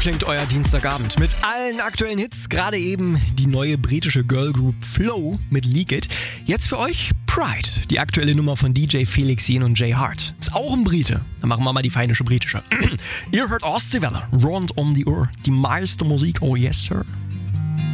klingt euer Dienstagabend mit allen aktuellen Hits. Gerade eben die neue britische Girlgroup Flow mit Leak It. Jetzt für euch Pride, die aktuelle Nummer von DJ Felix Jen und Jay Hart. Ist auch ein Brite. Dann machen wir mal die feinische britische. Ihr hört Ostseewelle, rund um die Uhr. Die meiste Musik, oh yes sir.